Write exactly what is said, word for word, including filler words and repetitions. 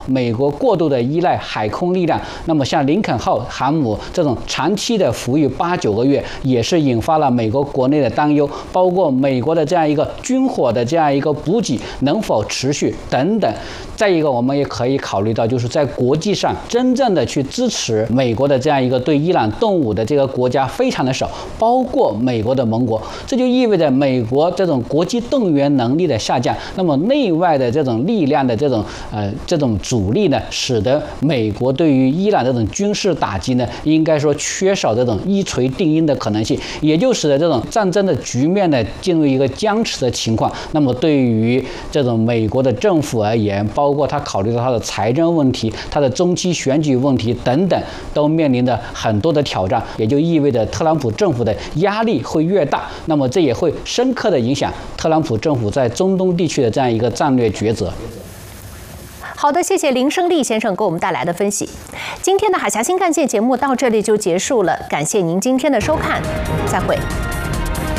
美国过度的依赖海空力量，那么像林肯号航母这种长期的服役八九个月，也是引发了美国国内的担忧，包括美国的这样一个军火的这样一个补给能否持续等等。再一个，我们也可以考虑到，就是在国际上真正的去支持美国的这样一个对伊朗动武的这个国家非常的少，包括美国的盟国，这就意味着美国这种国际动员能力的下降，那么内外的这种力量的这种呃这种阻力呢，使得美国对于伊朗这种军事打击呢，应该说缺少这种一锤定音的可能性，也就使得这种战争的局面呢进入一个僵持的情况。那么对于这种美国的政府而言，包括他考虑到他的财政问题、他的中期选举问题等等，都面临着很多的挑战，也就意味着特朗普政府的压力会越大，那么这也会深刻的影响特朗普政府在中东地区的这样一个战略抉择。 好的，谢谢林胜利先生给我们带来的分析。今天的海峡新干线节目到这里就结束了，感谢您今天的收看，再会。